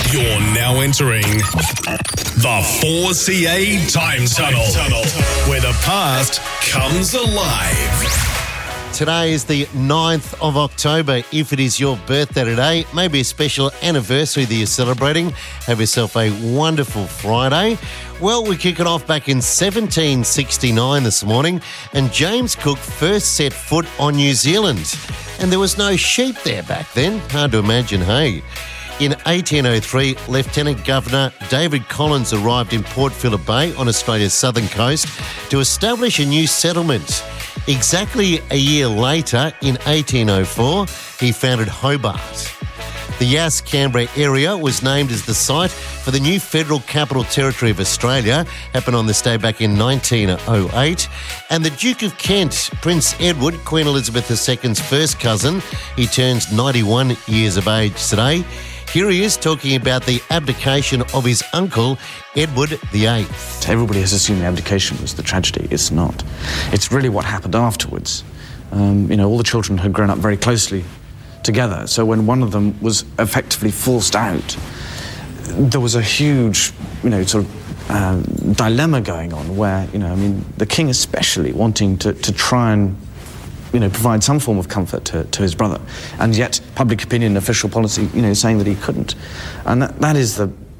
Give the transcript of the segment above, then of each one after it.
You're now entering the 4CA Time Tunnel, where the past comes alive. Today is the 9th of October. If it is your birthday today, maybe a special anniversary that you're celebrating, have yourself a wonderful Friday. Well, we kick it off back in 1769 this morning, and James Cook first set foot on New Zealand. And there was no sheep there back then. Hard to imagine, hey? In 1803, Lieutenant Governor David Collins arrived in Port Phillip Bay on Australia's southern coast to establish a new settlement. Exactly a year later, in 1804, he founded Hobart. The Yass-Canberra area was named as the site for the new Federal Capital Territory of Australia, happened on this day back in 1908. And the Duke of Kent, Prince Edward, Queen Elizabeth II's first cousin, he turns 91 years of age today. Here he is talking about the abdication of his uncle, Edward VIII. Everybody has assumed the abdication was the tragedy. It's not. It's really what happened afterwards. All the children had grown up very closely together, so when one of them was effectively forced out, there was a huge, dilemma going on where, the king especially wanting to try and provide some form of comfort to his brother, and yet public opinion, official policy, saying that he couldn't. And that is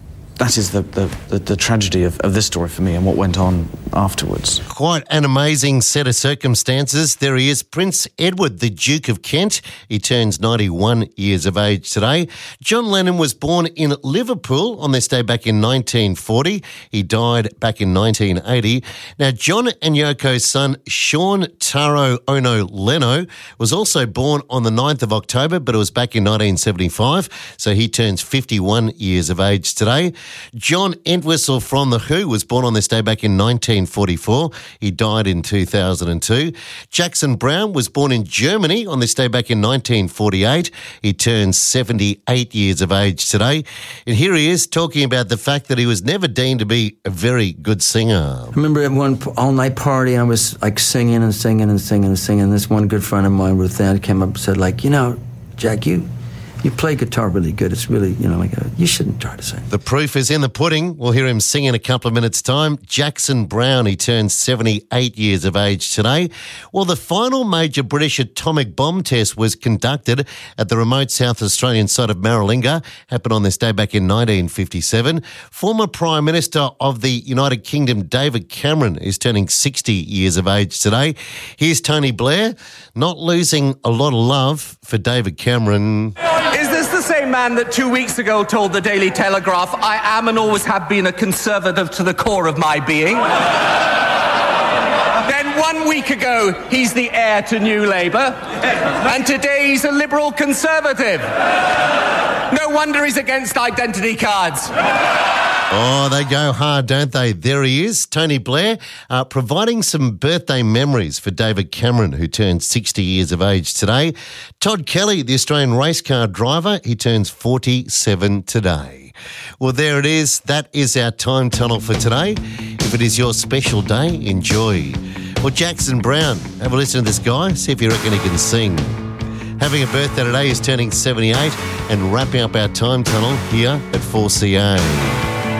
the tragedy of this story for me and what went on afterwards. Quite an amazing set of circumstances. There he is, Prince Edward, the Duke of Kent. He turns 91 years of age today. John Lennon was born in Liverpool on this day back in 1940. He died back in 1980. Now, John and Yoko's son, Sean Taro Ono Leno, was also born on the 9th of October, but it was back in 1975, so he turns 51 years of age today. John Entwistle from The Who was born on this day back in 1944. He died in 2002. Jackson Browne was born in Germany on this day back in 1948. He turns 78 years of age today. And here he is talking about the fact that he was never deemed to be a very good singer. I remember at one all-night party, and I was like singing and singing and singing and singing. This one good friend of mine, Ruth Ann, came up and said, Jack, you play guitar really good. It's really, you shouldn't try to sing. The proof is in the pudding. We'll hear him sing in a couple of minutes' time. Jackson Browne, he turns 78 years of age today. Well, the final major British atomic bomb test was conducted at the remote South Australian site of Maralinga. Happened on this day back in 1957. Former Prime Minister of the United Kingdom, David Cameron, is turning 60 years of age today. Here's Tony Blair, not losing a lot of love for David Cameron. Is this the same man that 2 weeks ago told the Daily Telegraph, I am and always have been a conservative to the core of my being? Then 1 week ago, he's the heir to New Labour. And today he's a Liberal Conservative. No wonder he's against identity cards. Oh, they go hard, don't they? There he is, Tony Blair, providing some birthday memories for David Cameron, who turns 60 years of age today. Todd Kelly, the Australian race car driver, he turns 47 today. Well, there it is. That is our time tunnel for today. If it is your special day, enjoy. Well, Jackson Browne, have a listen to this guy, see if you reckon he can sing. Having a birthday today, is turning 78, and wrapping up our time tunnel here at 4CA.